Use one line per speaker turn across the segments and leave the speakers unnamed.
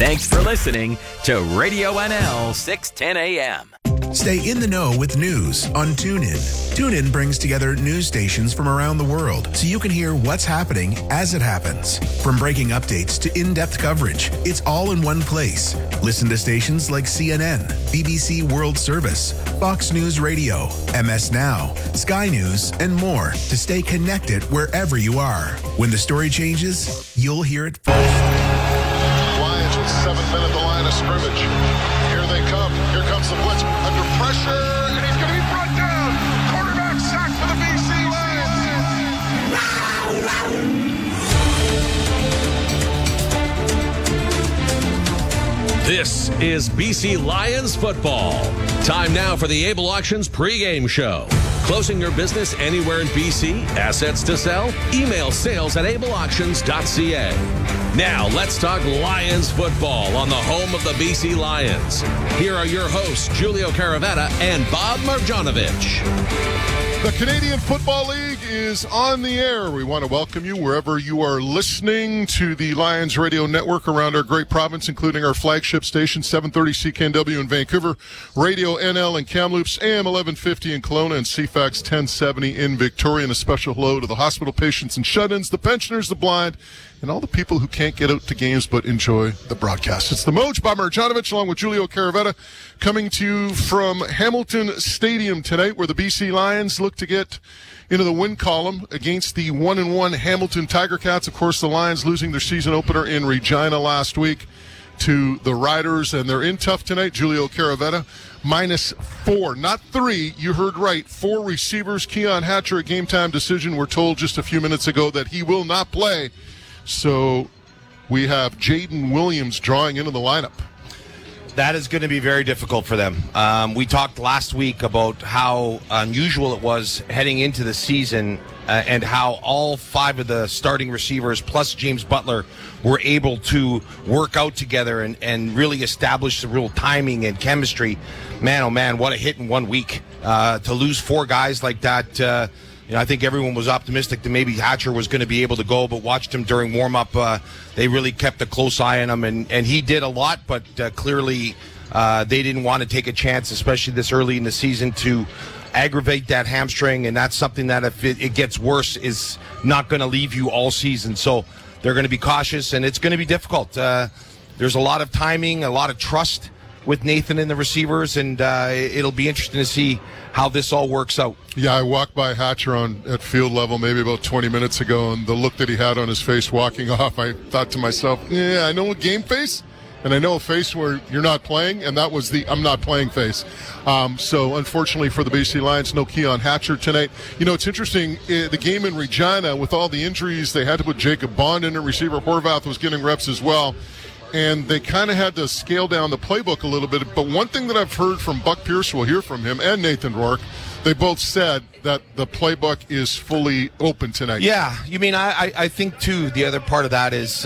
Thanks for listening to Radio NL 610 AM.
Stay in the know with news on TuneIn. TuneIn brings together news stations from around the world so you can hear what's happening as it happens. From breaking updates to in-depth coverage, it's all in one place. Listen to stations like CNN, BBC World Service, Fox News Radio, MS Now, Sky News, and more to stay connected wherever you are. When the story changes, you'll hear it first.
Lions with 7 men at the line of scrimmage. Here they come. Here comes the blitz. Under pressure, and he's going to be brought down. Quarterback sack for the BC
Lions. This is BC Lions football. Time now for the Able Auctions pregame show. Closing your business anywhere in BC? Assets to sell? Email sales@ableauctions.ca. Now, let's talk Lions football on the home of the BC Lions. Here are your hosts, Julio Caravetta and Bob Marjanovic.
The Canadian Football League is on the air. We want to welcome you wherever you are listening to the Lions Radio Network around our great province, including our flagship station, 730 CKNW in Vancouver, Radio NL in Kamloops, AM 1150 in Kelowna, and CFAX 1070 in Victoria. And a special hello to the hospital patients and shut-ins, the pensioners, the blind, and all the people who can't get out to games but enjoy the broadcast. It's the Moj, Bob Marjanovic, along with Julio Caravetta, coming to you from Hamilton Stadium tonight, where the BC Lions look to get into the win column against the 1-1 Hamilton Tiger Cats. Of course, the Lions losing their season opener in Regina last week to the Riders, and they're in tough tonight. Julio Caravetta, -4, not 3. You heard right. 4 receivers. Keon Hatcher, a game-time decision. We're told just a few minutes ago that he will not play. So we have Jaden Williams drawing into the lineup.
That is going to be very difficult for them. We talked last week about how unusual it was heading into the season and how all 5 of the starting receivers plus James Butler were able to work out together and really establish the real timing and chemistry. Man, oh man, what a hit in 1 week. To lose 4 guys like that, I think everyone was optimistic that maybe Hatcher was going to be able to go, but watched him during warm-up. They really kept a close eye on him, and he did a lot, but clearly they didn't want to take a chance, especially this early in the season, to aggravate that hamstring, and that's something that if it gets worse is not going to leave you all season. So they're going to be cautious, and it's going to be difficult. There's a lot of timing, a lot of trust with Nathan and the receivers, and it'll be interesting to see how this all works out.
Yeah, I walked by Hatcher at field level maybe about 20 minutes ago, and the look that he had on his face walking off, I thought to myself, yeah, I know a game face, and I know a face where you're not playing, and that was the I'm not playing face. So unfortunately for the BC Lions, no Keon Hatcher tonight. You know, it's interesting, the game in Regina, with all the injuries, they had to put Jacob Bond in, a receiver. Horvath was getting reps as well. And they kind of had to scale down the playbook a little bit. But one thing that I've heard from Buck Pierce, we'll hear from him, and Nathan Rourke, they both said that the playbook is fully open tonight.
Yeah, you mean, I think, too, the other part of that is,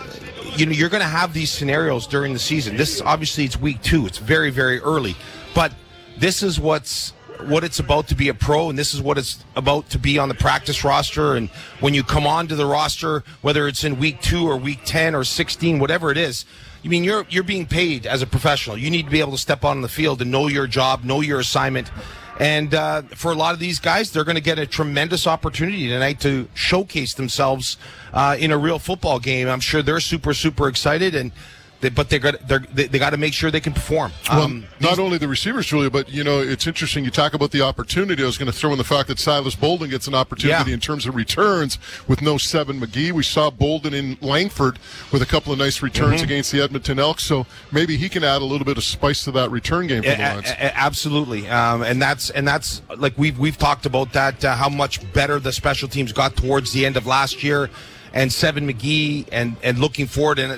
you're going to have these scenarios during the season. This, obviously, it's week 2. It's very, very early. But this is what it's about to be a pro, and this is what it's about to be on the practice roster. And when you come onto the roster, whether it's in week 2 or week 10 or 16, whatever it is, I mean, you're being paid as a professional. You need to be able to step on the field and know your job, know your assignment. And for a lot of these guys, they're going to get a tremendous opportunity tonight to showcase themselves in a real football game. I'm sure they're super, super excited, but they got to make sure they can perform.
Well, not only the receivers, Julia, but it's interesting. You talk about the opportunity. I was going to throw in the fact that Silas Bolden gets an opportunity in terms of returns with no Seven McGee. We saw Bolden in Langford with a couple of nice returns against the Edmonton Elks, so maybe he can add a little bit of spice to that return game for the Lions.
Absolutely, and that's like we've talked about that. How much better the special teams got towards the end of last year. And Seven McGee, and looking forward, and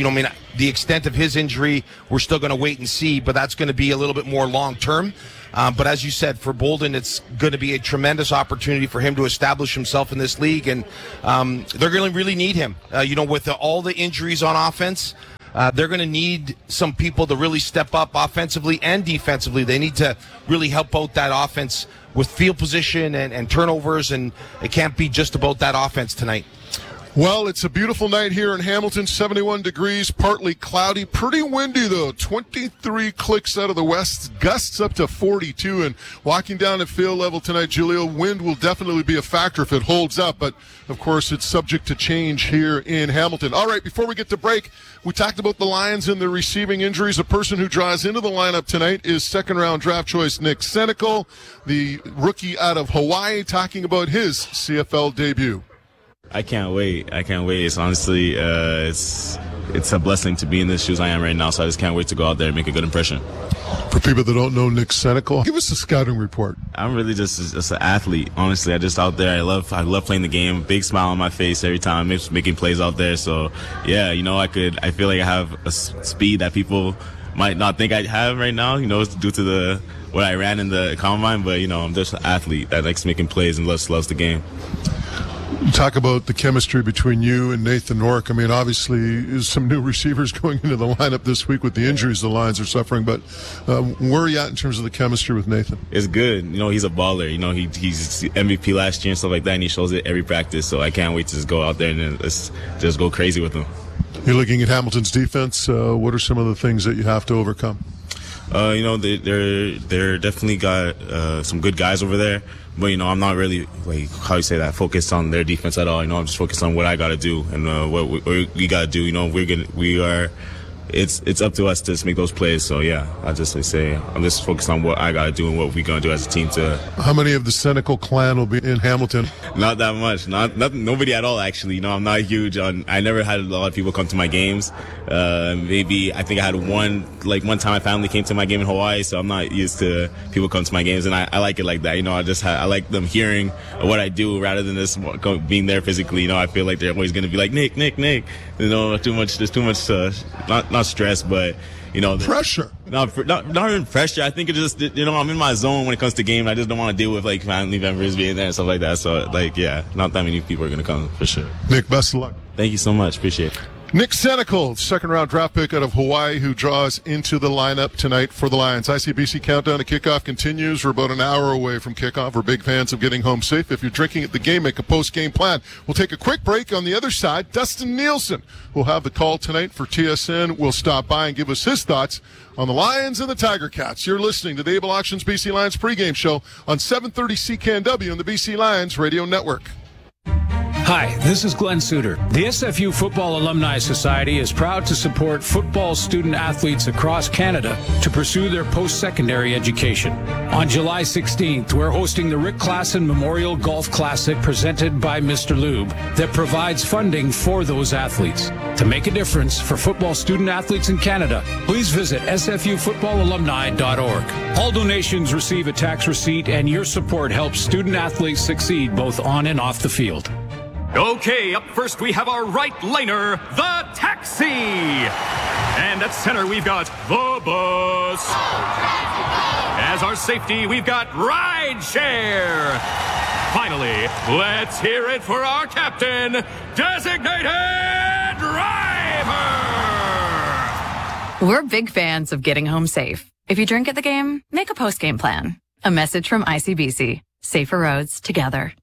the extent of his injury, we're still going to wait and see, but that's going to be a little bit more long term. But as you said, for Bolden, it's going to be a tremendous opportunity for him to establish himself in this league, and they're going to really need him. With all the injuries on offense, they're going to need some people to really step up offensively and defensively. They need to really help out that offense with field position and turnovers, and it can't be just about that offense tonight.
Well, it's a beautiful night here in Hamilton, 71 degrees, partly cloudy, pretty windy though, 23 clicks out of the west, gusts up to 42, and walking down at field level tonight, Julio, wind will definitely be a factor if it holds up, but of course it's subject to change here in Hamilton. All right, before we get to break, we talked about the Lions and the receiving injuries. A person who draws into the lineup tonight is second-round draft choice Nick Senecal, the rookie out of Hawaii, talking about his CFL debut.
I can't wait. It's honestly, it's a blessing to be in the shoes I am right now, so I just can't wait to go out there and make a good impression.
For people that don't know Nick Senecal, give us a scouting report.
I'm really just an athlete. Honestly, I just out there. I love playing the game. Big smile on my face every time, making plays out there. So yeah, I feel like I have a speed that people might not think I have right now. It's due to what I ran in the combine, but I'm just an athlete that likes making plays and loves the game.
Talk about the chemistry between you and Nathan Rourke. I mean, obviously, some new receivers going into the lineup this week with the injuries the Lions are suffering, but where are you at in terms of the chemistry with Nathan?
It's good. He's a baller. He's MVP last year and stuff like that, and he shows it every practice, so I can't wait to just go out there and just go crazy with him.
You're looking at Hamilton's defense. What are some of the things that you have to overcome?
They're definitely got some good guys over there. But, I'm not really, focused on their defense at all. I'm just focused on what I got to do and what we got to do. It's up to us to just make those plays. So, yeah, I'm just focused on what I got to do and what we're going to do as a team to. How many of the Senecal clan will be in Hamilton? Not that much. Nobody at all, actually. I'm not huge on. I never had a lot of people come to my games. Maybe I think I had one time my family came to my game in Hawaii, so I'm not used to people come to my games, and I like it like that. I like them hearing what I do rather than just being there physically. I feel like they're always going to be like, Nick. There's too much, not stress, but
pressure.
Not even pressure. I think it just I'm in my zone when it comes to game. I just don't want to deal with family members being there and stuff like that. So not that many people are gonna come for sure.
Nick, best of luck.
Thank you so much. Appreciate it.
Nick Senecal, second-round draft pick out of Hawaii, who draws into the lineup tonight for the Lions. ICBC Countdown to Kickoff continues. We're about an hour away from kickoff. We're big fans of getting home safe. If you're drinking at the game, make a post-game plan. We'll take a quick break. On the other side, Dustin Nielsen will have the call tonight for TSN. Will stop by and give us his thoughts on the Lions and the Tiger Cats. You're listening to the Able Auctions BC Lions pregame show on 730 CKNW and the BC Lions Radio Network.
Hi, this is Glenn Suter. The SFU Football Alumni Society is proud to support football student athletes across Canada to pursue their post-secondary education. On July 16th, we're hosting the Rick Klassen Memorial Golf Classic presented by Mr. Lube that provides funding for those athletes. To make a difference for football student athletes in Canada, please visit sfufootballalumni.org. All donations receive a tax receipt, and your support helps student athletes succeed both on and off the field.
Okay, up first we have our right laner, the Taxi. And at center we've got the Bus. As our safety, we've got Rideshare. Finally, let's hear it for our captain, Designated Driver.
We're big fans of getting home safe. If you drink at the game, make a post-game plan. A message from ICBC. Safer roads together.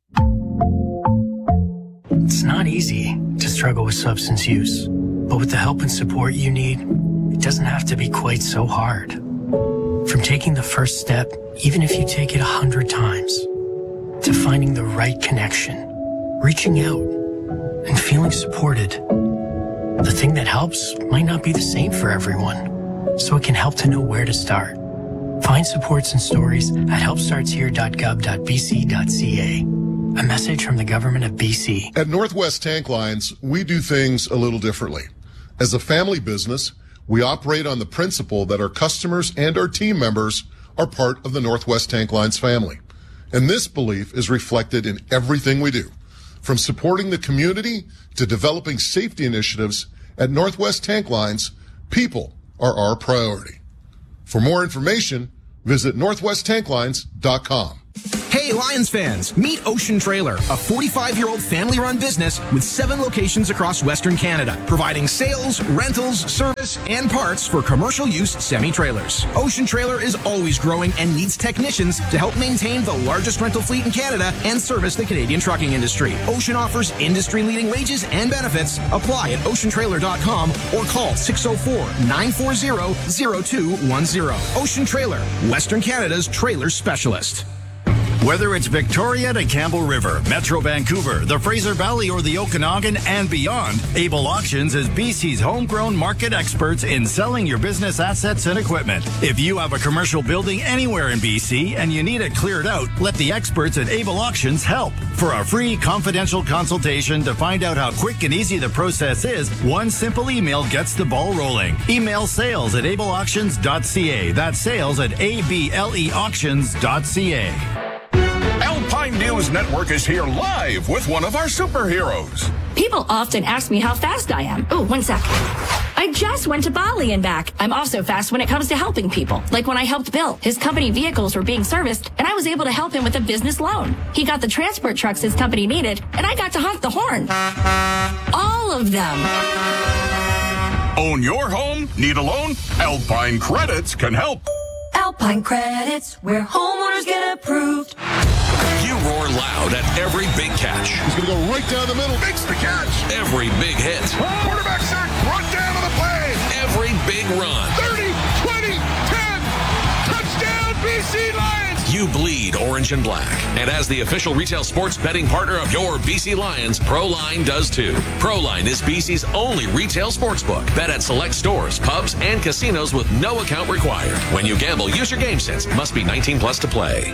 It's not easy to struggle with substance use, but with the help and support you need, it doesn't have to be quite so hard. From taking the first step, even if you take it 100 times, to finding the right connection, reaching out, and feeling supported. The thing that helps might not be the same for everyone, so it can help to know where to start. Find supports and stories at helpstartshere.gov.bc.ca. A message from the government of BC.
At Northwest Tank Lines, we do things a little differently. As a family business, we operate on the principle that our customers and our team members are part of the Northwest Tank Lines family. And this belief is reflected in everything we do. From supporting the community to developing safety initiatives, at Northwest Tank Lines, people are our priority. For more information, visit northwesttanklines.com.
Hey, Lions fans, meet Ocean Trailer, a 45-year-old family-run business with 7 locations across Western Canada, providing sales, rentals, service, and parts for commercial use semi-trailers. Ocean Trailer is always growing and needs technicians to help maintain the largest rental fleet in Canada and service the Canadian trucking industry. Ocean offers industry-leading wages and benefits. Apply at oceantrailer.com or call 604-940-0210. Ocean Trailer, Western Canada's trailer specialist.
Whether it's Victoria to Campbell River, Metro Vancouver, the Fraser Valley, or the Okanagan and beyond, Able Auctions is BC's homegrown market experts in selling your business assets and equipment. If you have a commercial building anywhere in BC and you need it cleared out, let the experts at Able Auctions help. For a free confidential consultation to find out how quick and easy the process is, one simple email gets the ball rolling. Email sales at ableauctions.ca. That's sales at ableauctions.ca.
Alpine News Network is here live with one of our superheroes.
People often ask me how fast I am. Oh, 1 sec. I just went to Bali and back. I'm also fast when it comes to helping people. Like when I helped Bill. His company vehicles were being serviced, and I was able to help him with a business loan. He got the transport trucks his company needed, and I got to honk the horn. All of them.
Own your home? Need a loan? Alpine Credits can help.
Alpine Credits, where homeowners get approved.
You roar loud at every big catch.
He's going to go right down the middle. Makes the catch.
Every big hit.
Quarterback sack, run down to the play.
Every big run.
30, 20, 10. Touchdown, BC Lions.
You bleed orange and black. And as the official retail sports betting partner of your BC Lions, ProLine does too. ProLine is BC's only retail sportsbook. Bet at select stores, pubs, and casinos with no account required. When you gamble, use your game sense. Must be 19 plus to play.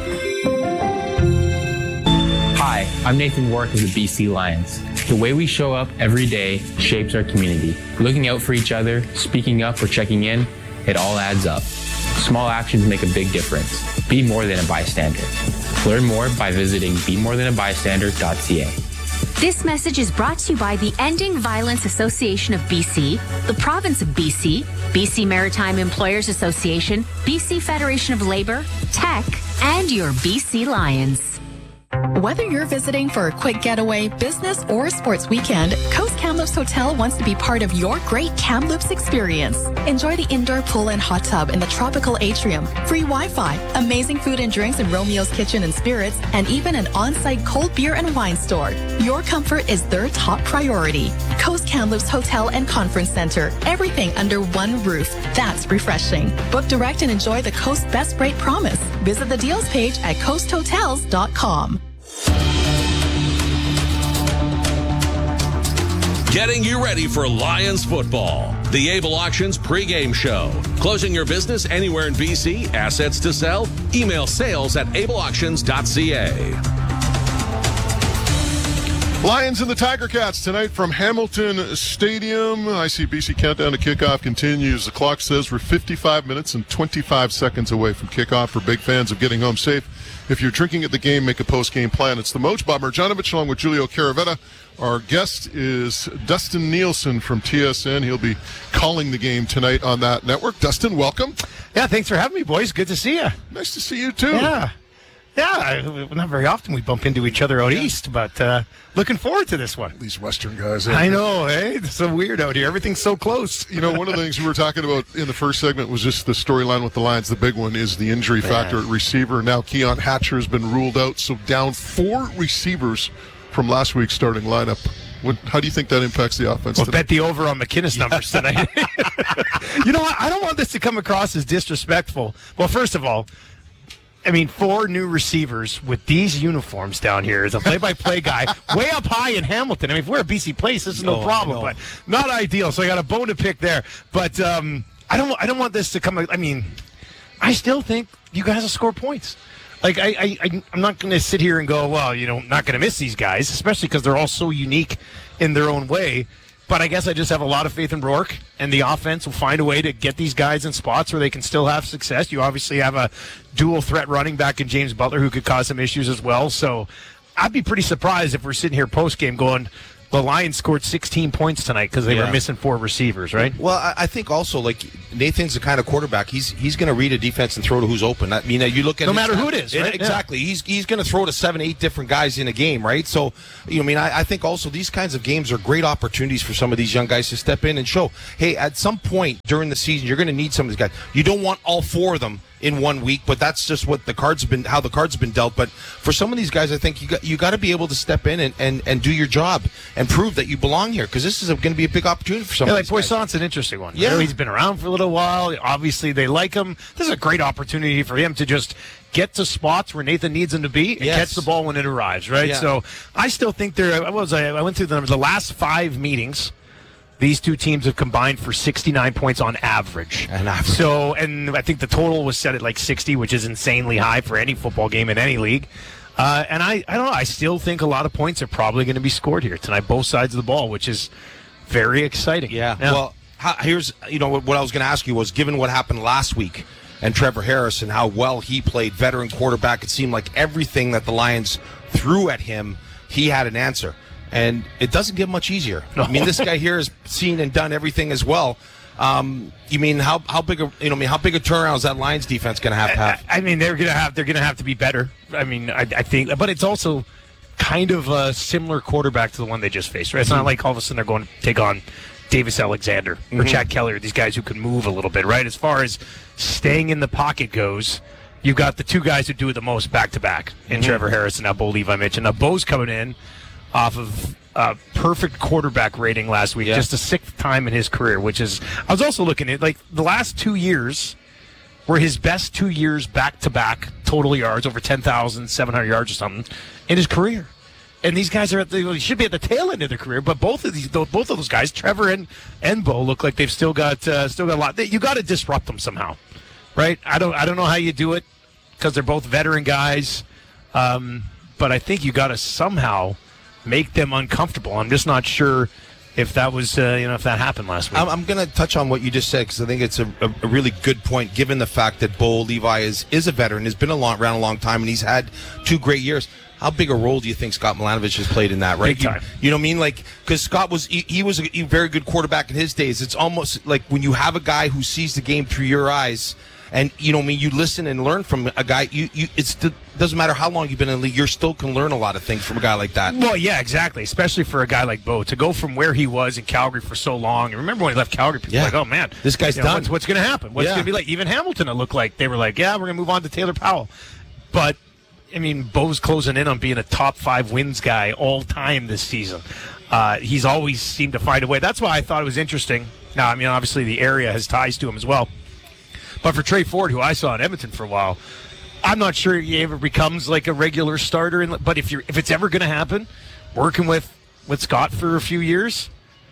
Hi, I'm Nathan Wark of the BC Lions. The way we show up every day shapes our community. Looking out for each other, speaking up or checking in, it all adds up. Small actions make a big difference. Be more than a bystander. Learn more by visiting bemorethan.abystander.ca.
This message is brought to you by the Ending Violence Association of BC, the Province of BC, BC Maritime Employers Association, BC Federation of Labor, Tech, and your BC Lions.
Whether you're visiting for a quick getaway, business, or sports weekend, Coast Kamloops Hotel wants to be part of your great Kamloops experience. Enjoy the indoor pool and hot tub in the tropical atrium, free Wi-Fi, amazing food and drinks in Romeo's Kitchen and Spirits, and even an on-site cold beer and wine store. Your comfort is their top priority. Coast Kamloops Hotel and Conference Center. Everything under one roof. That's refreshing. Book direct and enjoy the Coast Best Rate Promise. Visit the deals page at coasthotels.com.
Getting you ready for Lions football. The Able Auctions pregame show. Closing your business anywhere in BC, assets to sell? Email sales at ableauctions.ca.
Lions and the Tiger Cats tonight from Hamilton Stadium. ICBC countdown to kickoff continues. The clock says we're 55 minutes and 25 seconds away from kickoff. For big fans of getting home safe, if you're drinking at the game, make a post-game plan. It's the Moj, Bob Marjanovic, along with Julio Caravetta. Our guest is Dustin Nielsen from TSN. He'll be calling the game tonight on that network. Dustin, welcome.
Yeah, thanks for having me, boys. Good to see you.
Nice to see you, too.
Yeah, not very often we bump into each other out east, but looking forward to this one.
These Western guys.
I know, eh? It's so weird out here. Everything's so close.
You know, one of the things we were talking about in the first segment was just the storyline with the Lions. The big one is the injury factor at receiver. Now Keon Hatcher has been ruled out, so down 4 receivers from last week's starting lineup. How do you think that impacts the offense
Well,
today?
bet the over on McKinnis numbers tonight. You know what? I don't want this to come across as disrespectful. Well, first of all, I mean, 4 new receivers with these uniforms down here as a play-by-play guy, way up high in Hamilton. I mean, if we're at BC Place, this is no problem, but not ideal. So I got a bone to pick there. But I don't want this to come. I mean, I still think you guys will score points. Like I'm not going to sit here and go, well, not going to miss these guys, especially because they're all so unique in their own way. But I guess I just have a lot of faith in Rourke, and the offense will find a way to get these guys in spots where they can still have success. You obviously have a dual threat running back in James Butler who could cause some issues as well. So I'd be pretty surprised if we're sitting here post-game going, the Lions scored 16 points tonight because they were missing 4 receivers, right?
Well, I think also, like, Nathan's the kind of quarterback, he's going to read a defense and throw to who's open. I mean, you look at
no matter who it is, right?
Exactly. Yeah. He's going to throw to 7, 8 different guys in a game, right? So, I think also these kinds of games are great opportunities for some of these young guys to step in and show, hey, at some point during the season, you're going to need some of these guys. You don't want all 4 of them in 1 week, but that's just what how the cards have been dealt. But for some of these guys, I think you got to be able to step in and do your job and prove that you belong here, because this is going to be a big opportunity for some of these guys.
Poisson's an interesting one.
Yeah.
He's been around for a little while. Obviously, they like him. This is a great opportunity for him to just get to spots where Nathan needs him to be and catch the ball when it arrives, right?
Yeah.
So I still think I went through the last 5 meetings. These 2 teams have combined for 69 points on average. So, and I think the total was set at like 60, which is insanely high for any football game in any league. And I don't know. I still think a lot of points are probably going to be scored here tonight, both sides of the ball, which is very exciting.
Yeah. Well, here's what I was going to ask you was, given what happened last week and Trevor Harris and how well he played, veteran quarterback, it seemed like everything that the Lions threw at him, he had an answer. And it doesn't get much easier. No. I mean, this guy here has seen and done everything as well. How big a turnaround is that Lions defense going to have?
I mean, they're going to have to be better. I mean, I think, but it's also kind of a similar quarterback to the one they just faced. Right? It's not like all of a sudden they're going to take on Davis Alexander or Chad Kelly, these guys who can move a little bit. Right? As far as staying in the pocket goes, you've got the 2 guys who do it the most back to back in Trevor Harris and now Bo Levi Mitchell. Now Bo's coming in off of a perfect quarterback rating last week, just the 6th time in his career, which is, I was also looking at, like, the last 2 years were his best 2 years back-to-back total yards, over 10,700 yards or something, in his career. And these guys should be at the tail end of their career, but both of those guys, Trevor and Bo, look like they've still got a lot. You got to disrupt them somehow, right? I don't know how you do it, because they're both veteran guys, but I think you got to somehow make them uncomfortable. I'm just not sure if that was, if that happened last week.
I'm going to touch on what you just said, because I think it's a really good point, given the fact that Bo Levi is a veteran, has been around a long time, and he's had 2 great years. How big a role do you think Scott Milanovich has played in that, right?
Big time.
You know what I mean? Like, because Scott was a very good quarterback in his days. It's almost like when you have a guy who sees the game through your eyes, and you listen and learn from a guy. It doesn't matter how long you've been in the league, you still can learn a lot of things from a guy like that.
Well, yeah, exactly. Especially for a guy like Bo to go from where he was in Calgary for so long. And remember when he left Calgary, people were like, "Oh man,
this guy's done.
What's going to happen? What's going to be like?" Even Hamilton, it looked like they were like, "Yeah, we're going to move on to Taylor Powell." But I mean, Bo's closing in on being a top 5 wins guy all time this season. He's always seemed to find a way. That's why I thought it was interesting. Now, I mean, obviously the area has ties to him as well. But for Trey Ford, who I saw in Edmonton for a while, I'm not sure he ever becomes like a regular starter. But if it's ever going to happen, working with Scott for a few years,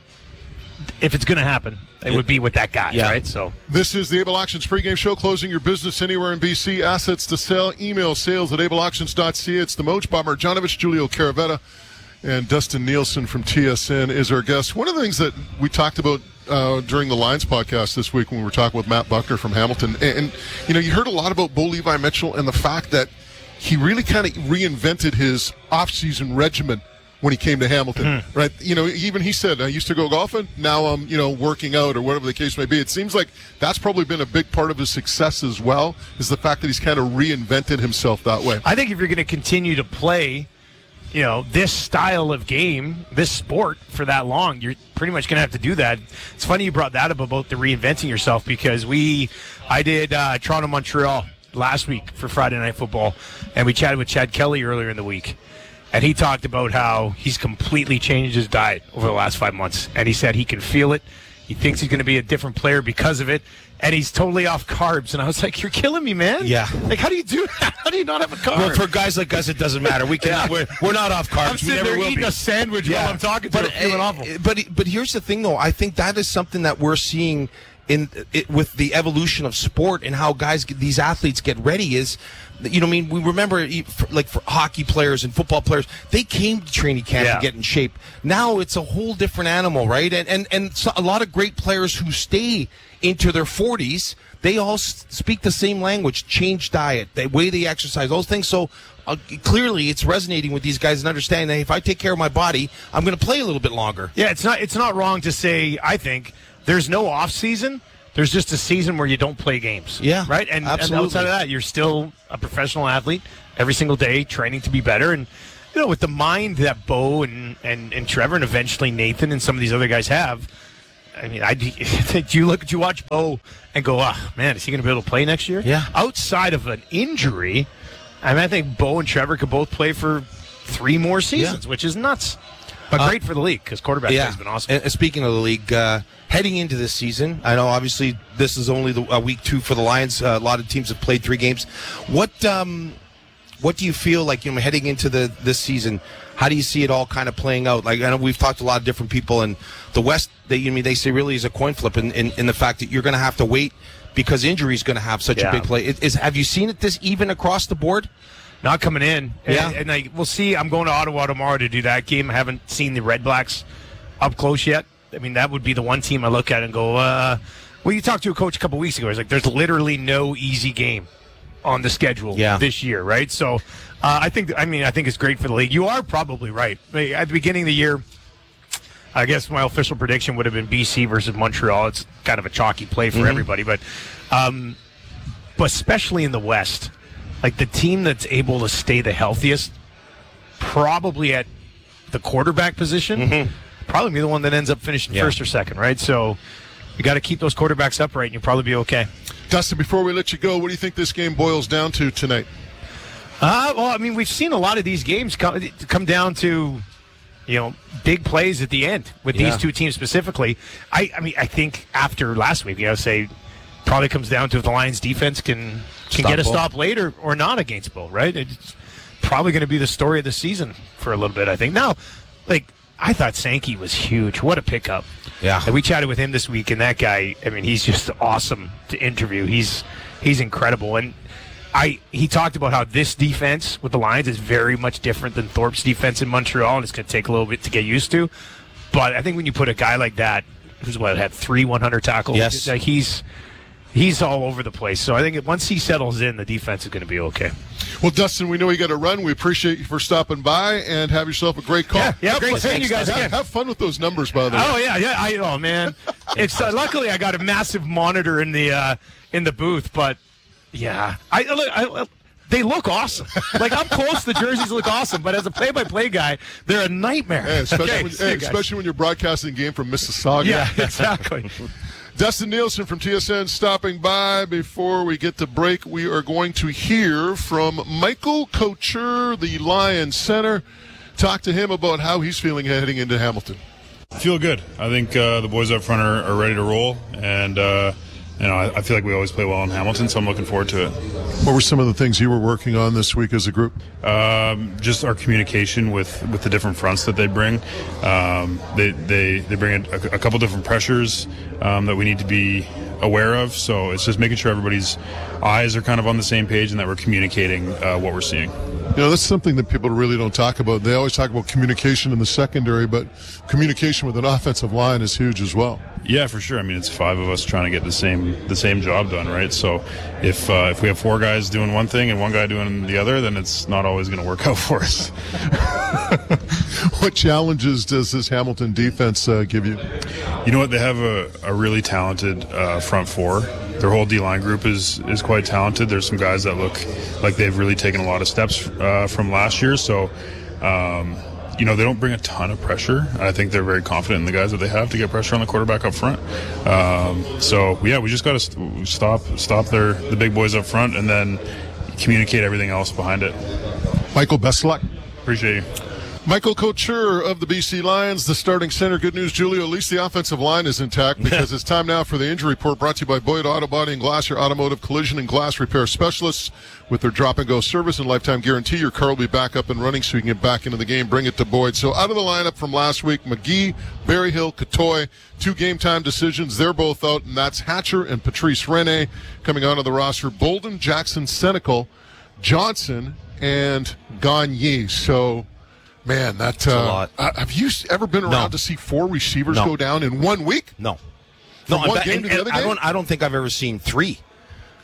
if it's going to happen, it would be with that guy, right? So
this is the Able Auctions pregame show, closing your business anywhere in BC. Assets to sell. Email sales@ableauctions.ca. It's the Moj, Bob Marjanovic, Julio Caravetta, and Dustin Nielsen from TSN is our guest. One of the things that we talked about during the Lions podcast this week when we were talking with Matt Buckner from Hamilton, and you heard a lot about Bo Levi Mitchell and the fact that he really kind of reinvented his off-season regimen when he came to Hamilton, right? Even he said, I used to go golfing, now I'm, working out or whatever the case may be. It seems like that's probably been a big part of his success as well, is the fact that he's kind of reinvented himself that way.
I think if you're going to continue to play, this style of game, this sport for that long, you're pretty much going to have to do that. It's funny you brought that up about the reinventing yourself, because I did Toronto-Montreal last week for Friday Night Football, and we chatted with Chad Kelly earlier in the week. And he talked about how he's completely changed his diet over the last 5 months. And he said he can feel it. He thinks he's going to be a different player because of it. And he's totally off carbs. And I was like, you're killing me, man.
Yeah.
Like, how do you do that? How do you not have a carb?
Well, for guys like us, it doesn't matter. We can. We're not off carbs.
I'm sitting there eating a sandwich while I'm talking to him, feeling awful.
But here's the ththing, though. I think that is something that we're seeing with the evolution of sport and how these athletes get ready is, we remember for hockey players and football players, they came to training camp to get in shape. Now it's a whole different animal, right? And so a lot of great players who stay into their 40s, they all speak the same language, change diet, the way they exercise, those things. So clearly it's resonating with these guys and understanding that if I take care of my body, I'm going to play a little bit longer.
Yeah, it's not wrong to say, I think, there's no off season. There's just a season where you don't play games.
Yeah,
right? And outside of that, you're still a professional athlete every single day, training to be better. And, with the mind that Bo and Trevor and eventually Nathan and some of these other guys have, I mean, you watch Bo and go, man, is he going to be able to play next year?
Yeah.
Outside of an injury, I think Bo and Trevor could both play for 3 more seasons, which is nuts. But great for the league because quarterback play has been awesome.
And speaking of the league, heading into this season, I know obviously this is only week 2 for the Lions. A lot of teams have played 3 games. What do you feel like heading into this season? How do you see it all kind of playing out? Like I know we've talked to a lot of different people, and the West, they say really is a coin flip in the fact that you're going to have to wait because injury is going to have such a big play. Have you seen it this even across the board?
Not coming in.
Yeah.
And we'll see. I'm going to Ottawa tomorrow to do that game. I haven't seen the Red Blacks up close yet. I mean, that would be the one team I look at and go, well, you talked to a coach a couple weeks ago. He's like, there's literally no easy game on the schedule this year, right? So I think it's great for the league. You are probably right. At the beginning of the year, I guess my official prediction would have been BC versus Montreal. It's kind of a chalky play for everybody, but especially in the West, like the team that's able to stay the healthiest, probably at the quarterback position, probably be the one that ends up finishing first or second, right? So you got to keep those quarterbacks upright, and you'll probably be okay.
Dustin, before we let you go, what do you think this game boils down to tonight?
Well, I mean, we've seen a lot of these games come down to, big plays at the end with these 2 teams specifically. I think after last week, say probably comes down to if the Lions defense can get a stop late or not against Bo, right? It's probably going to be the story of the season for a little bit, I think. Now, I thought Sankey was huge. What a pickup.
Yeah.
And we chatted with him this week, and that guy, I mean, he's just awesome to interview. He's incredible. And he talked about how this defense with the Lions is very much different than Thorpe's defense in Montreal, and it's going to take a little bit to get used to. But I think when you put a guy like that, who's had 3 100 tackles, he's all over the place. So I think once he settles in, the defense is going to be okay.
Well, Dustin, we know you got to run. We appreciate you for stopping by, and have yourself a great call.
Yeah, great seeing you guys again.
Have fun with those numbers, by the way.
Oh yeah. Oh man, it's luckily I got a massive monitor in the booth, but yeah, they look awesome. I'm close. The jerseys look awesome, but as a play-by-play guy, they're a nightmare.
Yeah, especially when you're broadcasting a game from Mississauga.
Yeah, exactly.
Dustin Nielsen from TSN stopping by. Before we get to break, we are going to hear from Michael Couture, the Lions center. Talk to him about how he's feeling heading into Hamilton.
I feel good. I think the boys up front are ready to roll, and I feel like we always play well in Hamilton, so I'm looking forward to it.
What were some of the things you were working on this week as a group?
Just our communication with the different fronts that they bring. They bring a couple different pressures that we need to be aware of. So it's just making sure everybody's eyes are kind of on the same page and that we're communicating what we're seeing.
That's something that people really don't talk about. They always talk about communication in the secondary, but communication with an offensive line is huge as well.
Yeah, for sure. I mean, it's 5 of us trying to get the same job done, right? So if we have 4 guys doing one thing and 1 guy doing the other, then it's not always going to work out for us.
What challenges does this Hamilton defense give you?
You know what? They have a really talented front 4. Their whole D-line group is quite talented. There's some guys that look like they've really taken a lot of steps from last year. So, they don't bring a ton of pressure. I think they're very confident in the guys that they have to get pressure on the quarterback up front. We just got to stop the big boys up front and then communicate everything else behind it.
Michael, best of luck.
Appreciate you.
Michael Couture of the BC Lions, the starting center. Good news, Julio. At least the offensive line is intact because it's time now for the injury report brought to you by Boyd Auto Body and Glass, your automotive collision and glass repair specialists. With their drop-and-go service and lifetime guarantee, your car will be back up and running so you can get back into the game. Bring it to Boyd. So out of the lineup from last week, McGee, Berryhill, Katoy, 2 game-time decisions. They're both out, and that's Hatcher and Patrice Rene coming onto the roster. Bolden, Jackson, Senecal, Johnson, and Gagne. So... man, that's a lot. Have you ever been around to see 4 receivers go down in 1 week?
No.
From one game to the other game?
I don't think I've ever seen 3.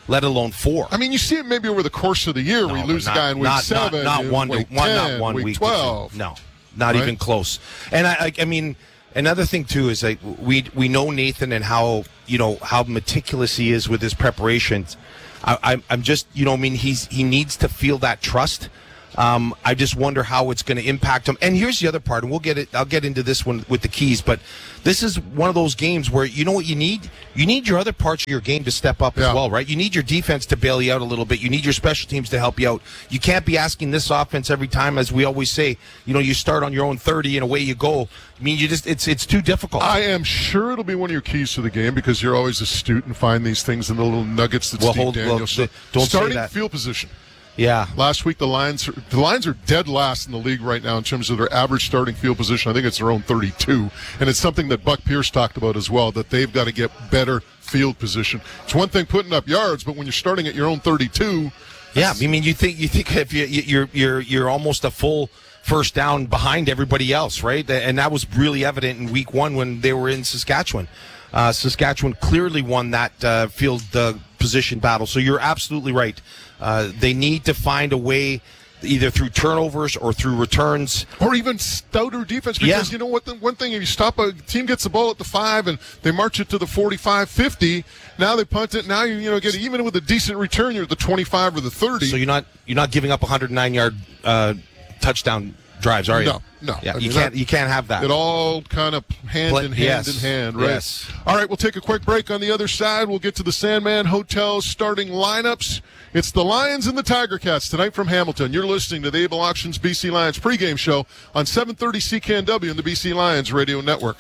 let alone 4.
I mean, you see it maybe over the course of the year. We lose a guy in week 7,
not
in
one
week 10,
not one
week
week
12.
No, not even close. And I mean, another thing too is like we know Nathan and how meticulous he is with his preparations. I'm just I mean he needs to feel that trust. I just wonder how it's going to impact him. And here's the other part, and I'll get into this one with the Keys, but this is one of those games where you know what you need? You need your other parts of your game to step up as well, right? You need your defense to bail you out a little bit. You need your special teams to help you out. You can't be asking this offense every time, as we always say, you start on your own 30 and away you go. I mean, it's too difficult.
I am sure it'll be one of your keys to the game because you're always astute and find these things in the little nuggets that Steve Daniels said.
Don't
starting
say that.
Field position.
Yeah.
Last week, the Lions are dead last in the league right now in terms of their average starting field position. I think it's their own 32. And it's something that Buck Pierce talked about as well, that they've got to get better field position. It's one thing putting up yards, but when you're starting at your own 32.
Yeah, I mean, you think if you're almost a full first down behind everybody else, right? And that was really evident in week 1 when they were in Saskatchewan. Saskatchewan clearly won that field position battle. So you're absolutely right. They need to find a way, either through turnovers or through returns,
or even stouter defense. Because you know what? One thing, if you stop a team gets the ball at the 5 and they march it to the 45, 50, now they punt it. Now you get even with a decent return, you're at the 25 or the 30.
So you're not giving up 109-yard touchdown drives, are you?
No.
Yeah, you can't have that.
It all kind of hand in hand, right?
Yes.
All right, we'll take a quick break. On the other side, we'll get to the Sandman Hotel starting lineups. It's the Lions and the Tiger Cats tonight from Hamilton. You're listening to the Able Auctions BC Lions pregame show on 730 CKNW and the BC Lions Radio Network.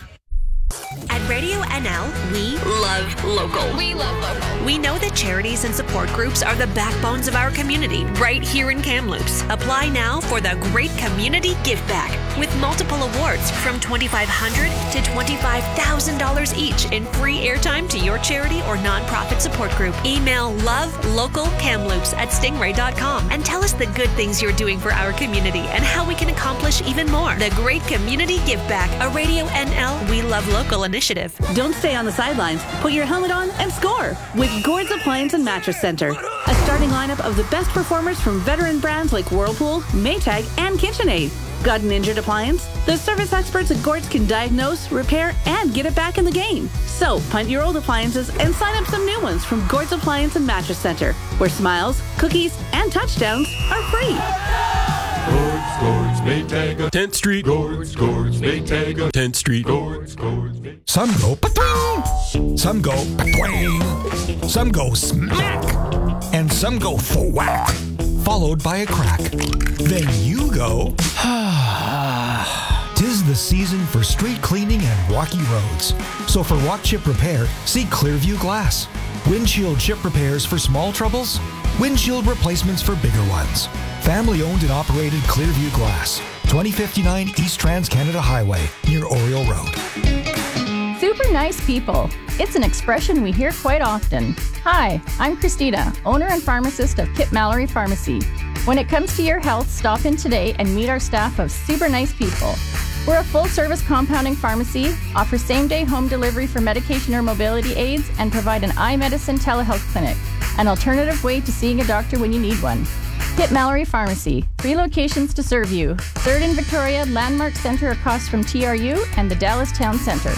At Radio NL, we love local.
We love local.
We know that charities and support groups are the backbones of our community right here in Kamloops. Apply now for the Great Community Give Back with multiple awards from $2,500 to $25,000 each in free airtime to your charity or nonprofit support group. Email lovelocalkamloops@stingray.com and tell us the good things you're doing for our community and how we can accomplish even more. The Great Community Give Back, a Radio NL We Love Local initiative.
Don't stay on the sidelines. Put your helmet on and score with Gord's Appliance and Mattress Center. A starting lineup of the best performers from veteran brands like Whirlpool, Maytag, and KitchenAid. Got an injured appliance? The service experts at Gord's can diagnose, repair, and get it back in the game. So punt your old appliances and sign up some new ones from Gord's Appliance and Mattress Center, where smiles, cookies, and touchdowns are free.
Gord's, Maytag, 10th Street. Gord's, Maytag, 10th Street. Gord's.
Some go patwing, some go patwang, some go smack, and some go thwack, followed by a crack. Then you go, 'tis the season for street cleaning and rocky roads. So for walk chip repair, see Clearview Glass. Windshield chip repairs for small troubles, windshield replacements for bigger ones. Family owned and operated Clearview Glass, 2059 East Trans-Canada Highway, near Oriole Road.
Super nice people. It's an expression we hear quite often. Hi, I'm Christina, owner and pharmacist of Kip Mallory Pharmacy. When it comes to your health, stop in today and meet our staff of super nice people. We're a full-service compounding pharmacy, offer same-day home delivery for medication or mobility aids, and provide an eye medicine telehealth clinic, an alternative way to seeing a doctor when you need one. Kip Mallory Pharmacy, 3 locations to serve you. 3rd in Victoria, Landmark Center across from TRU, and the Dallas Town Center.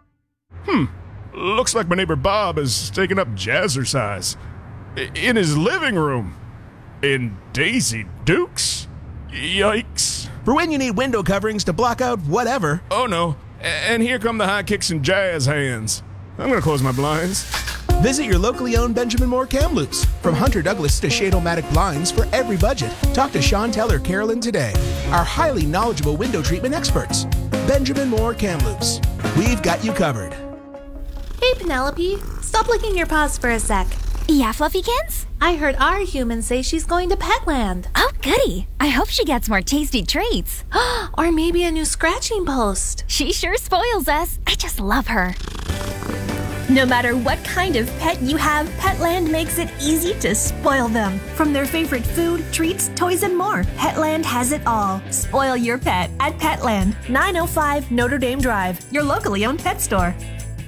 Looks like my neighbor Bob is taking up jazzercise. In his living room. In Daisy Dukes? Yikes.
For when you need window coverings to block out whatever.
Oh no, and here come the high kicks and jazz hands. I'm gonna close my blinds.
Visit your locally owned Benjamin Moore Kamloops. From Hunter Douglas to Shade-O-Matic blinds for every budget. Talk to Sean Teller Carolyn today. Our highly knowledgeable window treatment experts. Benjamin Moore Kamloops. We've got you covered.
Hey Penelope, stop licking your paws for a sec.
Yeah, Fluffykins?
I heard our human say she's going to Petland.
Oh, goody. I hope she gets more tasty treats.
Or maybe a new scratching post.
She sure spoils us. I just love her.
No matter what kind of pet you have, Petland makes it easy to spoil them. From their favorite food, treats, toys, and more, Petland has it all. Spoil your pet at Petland, 905 Notre Dame Drive, your locally owned pet store.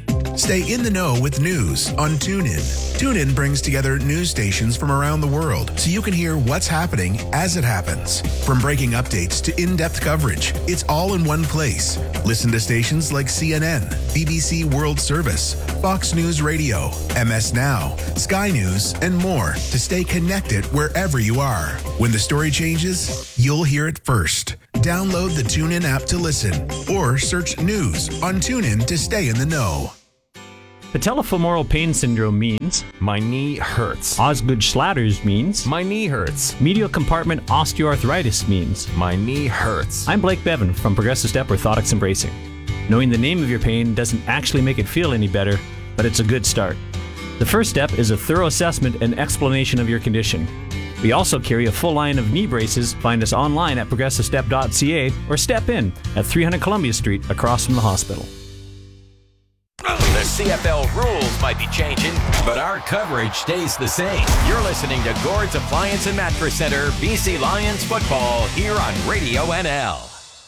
Stay in the know with news on TuneIn. TuneIn brings together news stations from around the world so you can hear what's happening as it happens. From breaking updates to in-depth coverage, it's all in one place. Listen to stations like CNN, BBC World Service, Fox News Radio, MS Now, Sky News, and more to stay connected wherever you are. When the story changes, you'll hear it first. Download the TuneIn app to listen or search news on TuneIn to stay in the know.
Patellofemoral pain syndrome means my knee hurts. Osgood-Schlatter's means my knee hurts. Medial compartment osteoarthritis means my knee hurts. I'm Blake Bevan from Progressive Step Orthotics and Bracing. Knowing the name of your pain doesn't actually make it feel any better, but it's a good start. The first step is a thorough assessment and explanation of your condition. We also carry a full line of knee braces. Find us online at progressivestep.ca or step in at 300 Columbia Street across from the hospital.
The CFL rules might be changing, but our coverage stays the same. You're listening to Gord's Appliance and Mattress Center, BC Lions football, here on Radio NL.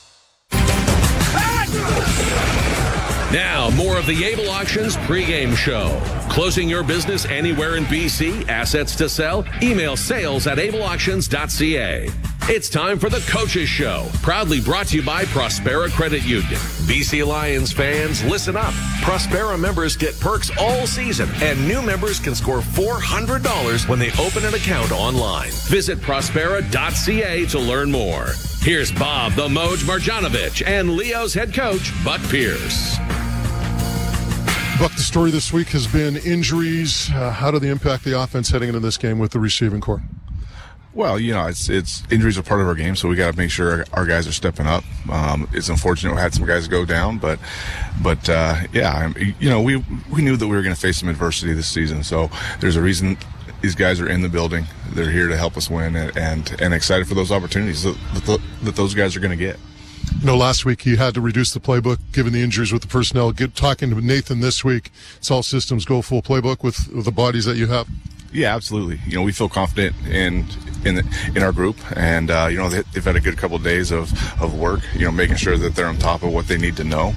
Now, more of the Able Auctions pregame show. Closing your business anywhere in BC, assets to sell? Email sales@ableauctions.ca. It's time for the Coaches Show, proudly brought to you by Prospera Credit Union. BC Lions fans, listen up. Prospera members get perks all season, and new members can score $400 when they open an account online. Visit Prospera.ca to learn more. Here's Bob the Moj Marjanovic and Leo's head coach, Buck Pierce.
Buck, the story this week has been injuries. How do they impact the offense heading into this game with the receiving corps?
Well, it's injuries are part of our game, so we got to make sure our guys are stepping up. It's unfortunate we had some guys go down, but we knew that we were going to face some adversity this season. So there's a reason these guys are in the building. They're here to help us win, and excited for those opportunities that those guys are going to get.
Last week you had to reduce the playbook given the injuries with the personnel. Talking to Nathan this week, it's all systems go full playbook with the bodies that you have.
Yeah, absolutely. We feel confident in our group, and they've had a good couple of days of work. Making sure that they're on top of what they need to know,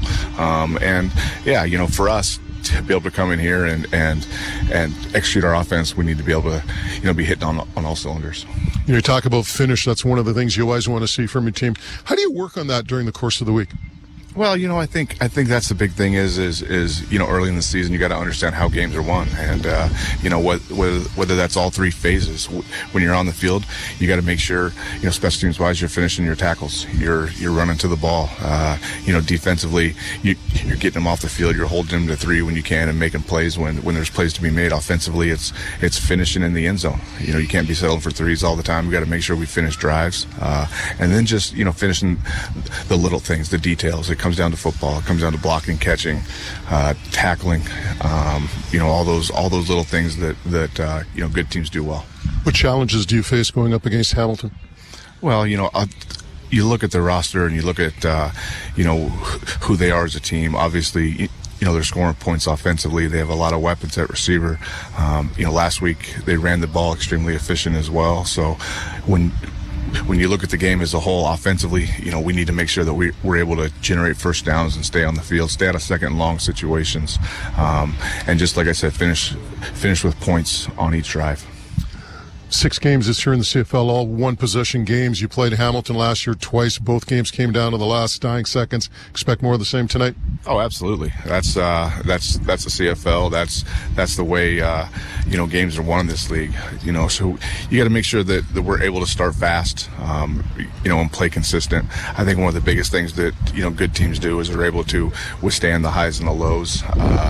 for us to be able to come in here and execute our offense, we need to be able to be hitting on all cylinders.
You talk about finish. That's one of the things you always want to see from your team. How do you work on that during the course of the week?
Well, I think that's the big thing is early in the season you got to understand how games are won, and whether that's all three phases. When you're on the field, you got to make sure special teams wise you're finishing your tackles, you're running to the ball. Defensively you're getting them off the field, you're holding them to three when you can and making plays when there's plays to be made. Offensively, it's finishing in the end zone. You can't be settling for threes all the time. We got to make sure we finish drives, and then just finishing the little things, the details. It comes down to football. It comes down to blocking, catching, tackling. All those little things that good teams do well.
What challenges do you face going up against Hamilton?
Well, you look at the roster and you look at who they are as a team. Obviously, they're scoring points offensively. They have a lot of weapons at receiver. Last week they ran the ball extremely efficient as well. So when you look at the game as a whole offensively, we need to make sure that we're able to generate first downs and stay on the field, stay out of second and long situations, and just like I said, finish with points on each drive.
6 games this year in the CFL, all one-possession games. You played Hamilton last year twice. Both games came down to the last dying seconds. Expect more of the same tonight?
Oh, absolutely. That's the CFL. That's the way games are won in this league. So you got to make sure that we're able to start fast, and play consistent. I think one of the biggest things that good teams do is they're able to withstand the highs and the lows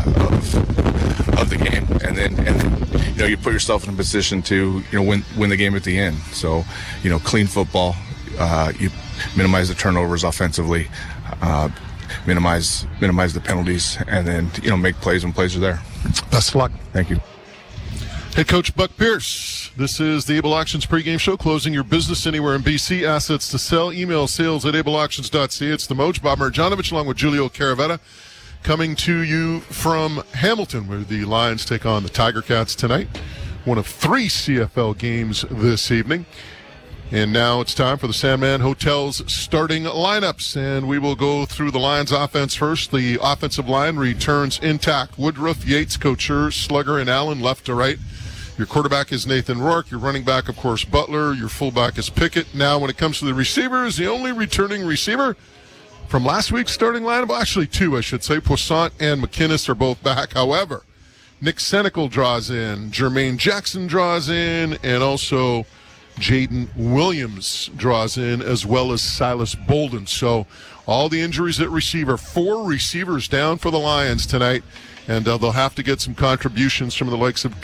of the game, and then you put yourself in a position to win the game at the end. So clean football, you minimize the turnovers offensively, minimize the penalties, and then make plays when plays are there.
Best of luck.
Thank you.
Head coach Buck Pierce. This is the Able Auctions pregame show. Closing your business anywhere in BC. Assets to sell. Email sales@ableauctions.ca. It's the Moj, Bob Marjanovic, along with Julio Caravetta, coming to you from Hamilton, where the Lions take on the Tiger Cats tonight. One of 3 CFL games this evening. And now it's time for the Sandman Hotel's starting lineups. And we will go through the Lions offense first. The offensive line returns intact. Woodruff, Yates, Couture, Slugger, and Allen left to right. Your quarterback is Nathan Rourke. Your running back, of course, Butler. Your fullback is Pickett. Now, when it comes to the receivers, the only returning receiver from last week's starting lineup, actually two, I should say, Poissant and McInnes are both back. However, Nick Senecal draws in, Jermaine Jackson draws in, and also Jaden Williams draws in, as well as Silas Bolden. So all the injuries at receiver, 4 receivers down for the Lions tonight, and they'll have to get some contributions from the likes of